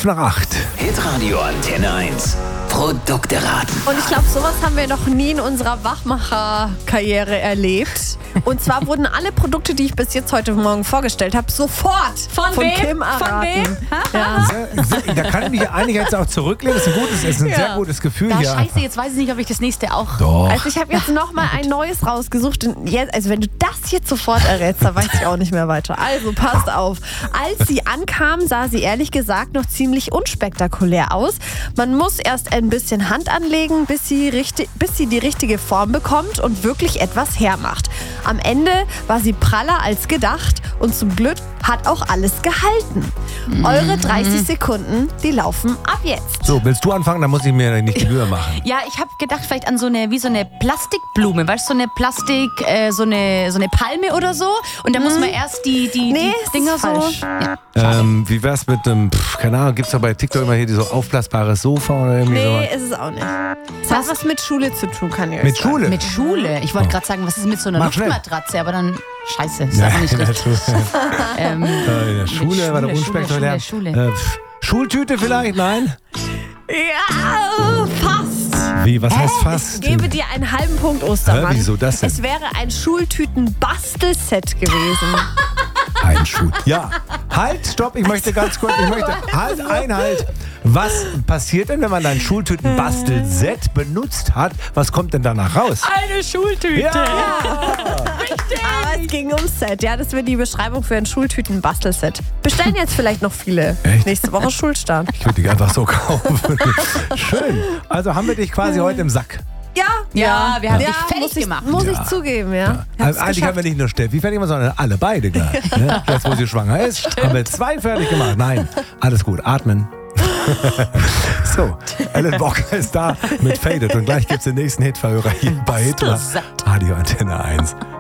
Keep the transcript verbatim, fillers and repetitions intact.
fünf nach acht. Hitradio Antenne eins. Produkte raten. Und ich glaube, sowas haben wir noch nie in unserer Wachmacher-Karriere erlebt. Und zwar wurden alle Produkte, die ich bis jetzt heute Morgen vorgestellt habe, sofort von, von wem? Kim erraten. Von wem? Ja. Sehr, sehr, da kann ich mich eigentlich jetzt auch zurücklehnen. Das ist ein, gutes, ist ein Ja. sehr gutes Gefühl Ja, hier. scheiße, jetzt weiß ich nicht, ob ich das nächste auch... Doch. Also ich habe jetzt nochmal ein neues rausgesucht. Und jetzt, also wenn du das jetzt sofort errätst, dann weiß ich auch nicht mehr weiter. Also passt auf. Als sie ankam, sah sie ehrlich gesagt noch ziemlich unspektakulär aus. Man muss erst ein bisschen Hand anlegen, bis sie, richtig, bis sie die richtige Form bekommt und wirklich etwas hermacht. Am Ende war sie praller als gedacht und zum Glück hat auch alles gehalten. Mhm. Eure dreißig Sekunden, die laufen ab jetzt. So, willst du anfangen? Dann muss ich mir nicht die Mühe machen. Ja, ich habe gedacht, vielleicht an so eine, wie so eine Plastikblume, weißt du, so eine Plastik, äh, so, eine, so eine Palme oder so. Und da muss man erst die, die, Nee, die Dinger ist so... falsch. Ja. Ähm, wie wär's mit einem, pff, keine Ahnung, gibt's da bei TikTok immer hier so aufblasbares Sofa oder irgendwie Nee, sowas? ist es auch nicht. Es hat was mit Schule zu tun, kann ich euch Mit sagen. Schule? Mit Schule. Ich wollte gerade sagen, was ist mit so einer Mach schnell. Luftmatratze, aber dann... Scheiße, ist Ja, aber nicht in der richtig. Schule. Ähm, Äh, in der Schule, Schule, war der Schule, unspektakulär. Schule, Äh, pff, Schultüte vielleicht? Nein? Ja, fast. Wie, was heißt Ich fast? gebe dir einen halben Punkt, Ostermann. Hä, wieso das denn? Es wäre ein Schultüten-Bastelset gewesen. Ein Schuh. Ja, halt, stopp, ich möchte ganz kurz, ich möchte, halt, Einhalt. Was passiert denn, wenn man dein Schultüten-Bastel-Set benutzt hat? Was kommt denn danach raus? Eine Schultüte. Ja! Aber es ging ums Set. Ja, das wäre die Beschreibung für ein Schultüten-Bastelset. Bestellen jetzt vielleicht noch viele. Echt? Nächste Woche Schulstart. Ich würde dich einfach so kaufen. Schön. Also haben wir dich quasi heute im Sack. Ja, Ja, wir haben dich fertig muss ich, gemacht. Muss Ja. ich zugeben, ja. Ich hab's Also eigentlich haben wir geschafft. nicht nur Steffi fertig gemacht, sondern alle beide gleich. Ne? Jetzt, wo sie schwanger ist, haben wir zwei fertig gemacht. Nein, alles gut. Atmen. So, Alan Walker ist da mit Faded und gleich gibt es den nächsten Hitverhörer hier bei Hitler. Radio Antenne eins.